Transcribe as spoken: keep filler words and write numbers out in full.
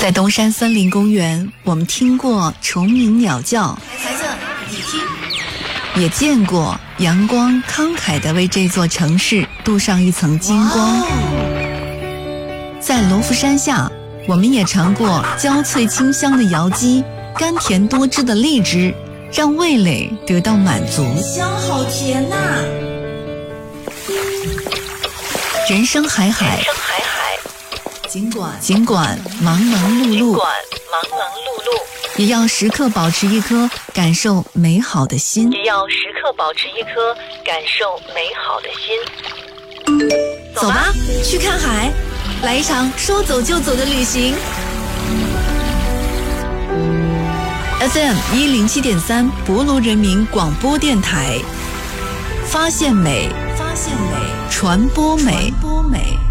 在东山森林公园，我们听过虫鸣鸟叫， 孩子，你听， 也见过阳光慷慨地为这座城市镀上一层金光。在罗浮山下，我们也尝过焦脆清香的瑶姬，甘甜多汁的荔枝，让味蕾得到满足。 香好甜呐、啊！ 人生海海， 人生海海， 尽管尽管忙忙碌碌， 尽管忙忙碌碌， 也要时刻保持一颗感受美好的心， 也要时刻保持一颗感受美好的心。 走吧，去看海，来一场说走就走的旅行。F M 一零七点三，博卢人民广播电台，发现美，发现美，传播美，传播美。